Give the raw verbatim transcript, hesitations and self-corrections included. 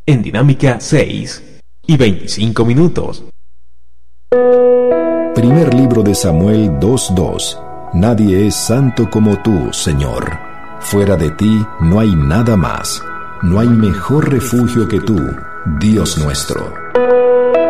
en Dinámica seis y veinticinco minutos. Primer libro de Samuel dos dos. Nadie es santo como tú, Señor. Fuera de ti no hay nada más. No hay mejor refugio que tú, Dios nuestro.